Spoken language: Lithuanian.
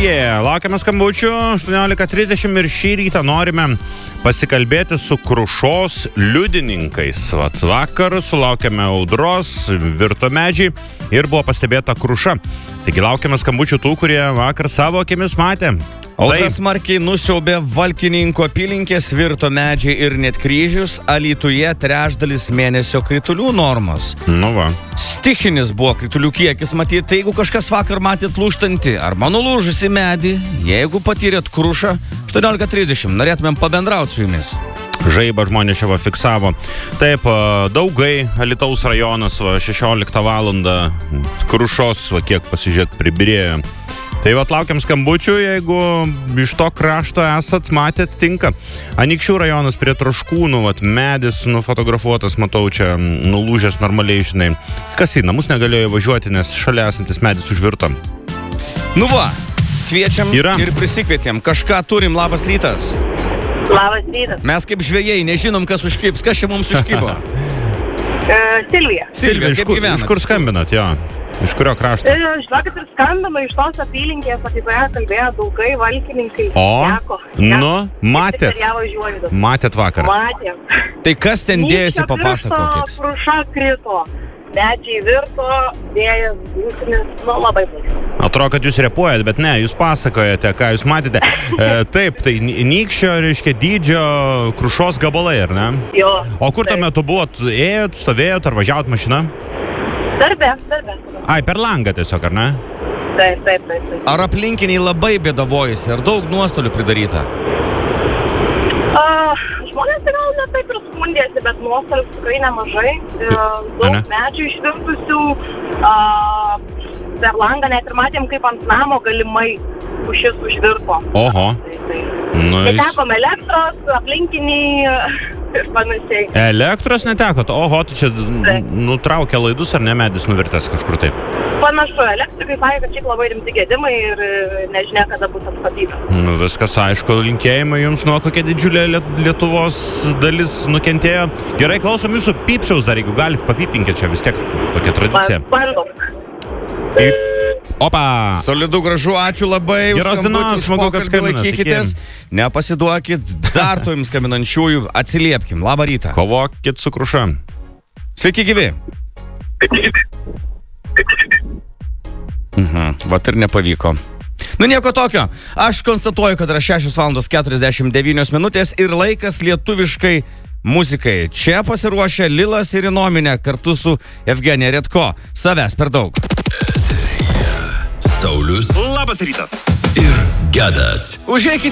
Laukiame skambučių 18:30 ir šį rytą norime pasikalbėti su Krušos liudininkais. Vakar sulaukėme audros, virto medžiai ir buvo pastebėta kruša. Taigi laukiame skambučių tų, kurie vakar savo akimis matė. Audra smarkiai nusiaubė Valkininkų apylinkės, virto medžiai ir net kryžius, Alytuje trečdalis mėnesio kritulių normos. Nu va. Stichinis buvo kritulių kiekis, matyt, tai jeigu kažkas vakar matėt lūžtantį arba nulūžusi medį, jeigu patyrėt krušą, 18:30, norėtumėm pabendrauti su jumis. Žaibą žmonės čia fiksavo. Taip, Daugai, Alytaus rajonas, 16 valandą, Krušos, kiek pasižiūrėt, pribirėjo. Tai laukiam skambučių, jeigu iš to krašto esat, matėt, tinka. Anykščių rajonas prie Troškūnų, medis nufotografuotas, matau čia nulūžęs normaliai, žinai. Kas į namus negalėjo važiuoti, nes šalia esantis medis užvirto. Nu va, kviečiam Yra. Ir prisikvietėm. Kažką turim, labas rytas. Labas rytas. Mes kaip žvejai nežinom, kas užkibs, kas čia mums užkibo. Silvija. Silvija, kaip gyvenat? Iš kur skambinat, jo? Iš kurio krašto? Žinokit, ir skambino iš tos apylinkės, apie kurią kalbėjo Daugai, Valkininkai. Matėt vakar? Matėm. Tai kas ten dėjosi, papasakokit. Kruša krito, medžiai virto, vėjas, gūsinis, labai baisu. Atrodo, kad jūs repuojat, bet ne, jūs pasakojate, ką jūs matėte. Taip, tai nykščio, reiškia, dydžio Krušos gabalai, ar ne? Jo. O kur tuo metu buvot? Ėjot, stovėjot ar važiavot mašina? Darbe. Ai, per langą tiesiog, ar ne? Taip. Ar aplinkiniai labai bėdavojasi, ar daug nuostolių pridaryta? Žmonės gal ne taip ir skundėsi, bet nuostolių tikrai nemažai. Daug medžių išvirtusių. Per langą net ir matėm, kaip ant namo galimai pušis užvirto. Oho. Netekom elektros, aplinkiniai ir panašiai. Elektros netekot? Oho, tu čia nutraukė laidus ar ne medis nuvirtęs kažkur taip? Panašu, elektrikai sakė, kad šiaip labai rimti gedimai ir nežinia, kada bus atstatyta. Viskas aišku, linkėjimai jums, nuo kokia didžiulė Lietuvos dalis nukentėjo. Gerai, klausom jūsų pypsiaus dar, jeigu galit, papypinkit čia, vis tiek tokia tradicija. Bandom. Opa! Solidu, gražu, ačiū labai. Geros dienos, smagu, kad skambinat. Laikykitės, nepasiduokit, dar to jums skambinančiųjų, atsiliepkim. Labą rytą. Kovokit su Kruša. Sveiki, gyvi. Vat ir nepavyko. Nu nieko tokio. Aš konstatuoju, kad yra 6:49 ir laikas lietuviškai muzikai. Čia pasiruošę Lilas ir Inominė kartu su Evgenija Redko. Savęs per daug. Saulius. Labas rytas. Ir Gedas. Užeikit